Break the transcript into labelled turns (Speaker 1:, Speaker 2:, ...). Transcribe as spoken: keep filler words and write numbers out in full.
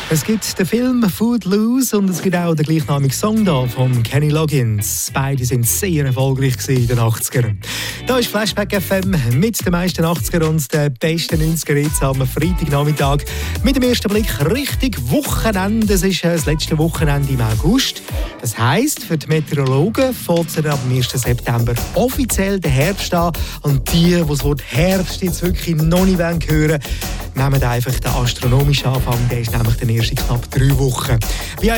Speaker 1: Es gibt den Film Footloose und es gibt auch den gleichnamigen Song da von Kenny Loggins. Beide sind sehr erfolgreich in den achtzigern. Da ist Flashback F M mit den meisten achtziger und den besten neunziger jetzt am Freitagnachmittag. Mit dem ersten Blick Richtung Wochenende. Es ist das letzte Wochenende im August. Das heisst, für die Meteorologen fängt es am ersten September offiziell der Herbst an. Und die, die das Wort Herbst jetzt wirklich noch nicht hören wollen, nehmen einfach den astronomischen Anfang. Der ist nämlich dann erst in knapp drei Wochen. Wie